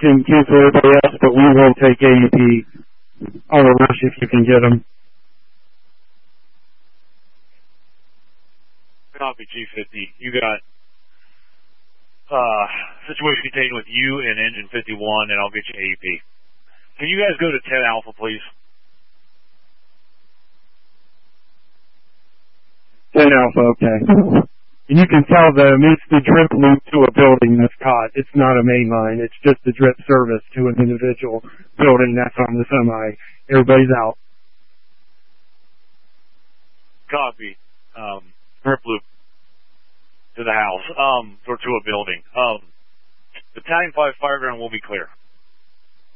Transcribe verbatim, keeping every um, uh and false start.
can cancel everybody else, but we will take A U P on a rush if you can get them. Copy, G fifty. You got uh, situation contained with you and Engine fifty-one, and I'll get you A U P. Can you guys go to ten Alpha, please? ten Alpha, okay. And you can tell them it's the drip loop to a building that's caught. It's not a main line. It's just the drip service to an individual building that's on the semi. Everybody's out. Copy. Um, drip loop to the house, um, or to a building. Um, Battalion five Fireground will be clear.